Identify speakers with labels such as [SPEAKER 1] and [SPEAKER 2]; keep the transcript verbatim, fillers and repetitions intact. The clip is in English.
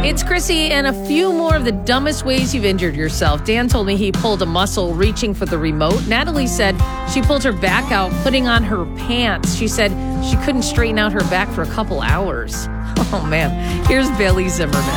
[SPEAKER 1] It's Chrissy, and a few more of the dumbest ways you've injured yourself. Dan told me he pulled a muscle reaching for the remote. Natalie said she pulled her back out putting on her pants. She said she couldn't straighten out her back for a couple hours. Oh, man. Here's Bailey Zimmerman.